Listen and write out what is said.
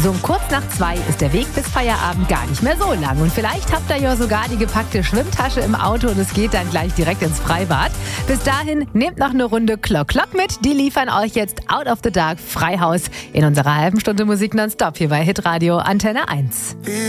So um kurz nach 2 ist der Weg bis Feierabend gar nicht mehr so lang. Und vielleicht habt ihr ja sogar die gepackte Schwimmtasche im Auto und es geht dann gleich direkt ins Freibad. Bis dahin nehmt noch eine Runde Clock mit. Die liefern euch jetzt Out of the Dark Freihaus in unserer halben Stunde Musik nonstop hier bei Hitradio Antenne 1.